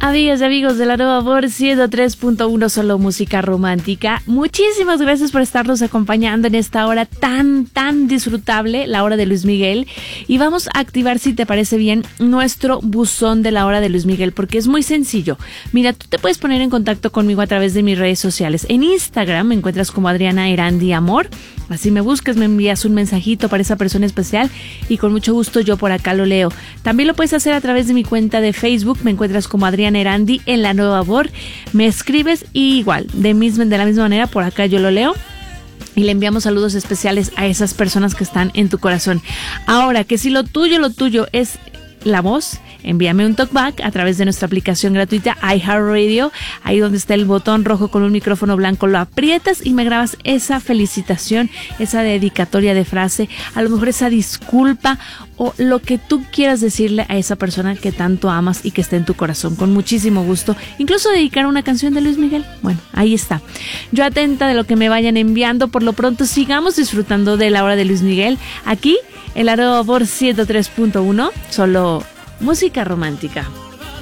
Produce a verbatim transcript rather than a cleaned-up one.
Amigas y amigos de la Nueva Amor ciento tres punto uno, solo música romántica. Muchísimas gracias por estarnos acompañando en esta hora tan, tan disfrutable, la hora de Luis Miguel. Y vamos a activar, si te parece bien, nuestro buzón de la hora de Luis Miguel, porque es muy sencillo. Mira, tú te puedes poner en contacto conmigo a través de mis redes sociales. En Instagram me encuentras como Adriana Erandi Amor. Así me buscas, me envías un mensajito para esa persona especial y con mucho gusto yo por acá lo leo. También lo puedes hacer a través de mi cuenta de Facebook, me encuentras como Adriana Erandi en la Nueva Amor. Me escribes y igual, de, misma, de la misma manera, por acá yo lo leo. Y le enviamos saludos especiales a esas personas que están en tu corazón. Ahora, que si lo tuyo, lo tuyo es la voz, envíame un talkback a través de nuestra aplicación gratuita iHeartRadio, ahí donde está el botón rojo con un micrófono blanco, lo aprietas y me grabas esa felicitación, esa dedicatoria de frase, a lo mejor esa disculpa o lo que tú quieras decirle a esa persona que tanto amas y que está en tu corazón, con muchísimo gusto, incluso dedicar una canción de Luis Miguel. Bueno, ahí está. Yo atenta de lo que me vayan enviando. Por lo pronto sigamos disfrutando de la hora de Luis Miguel aquí en la Nueva Amor ciento tres punto uno, solo música romántica.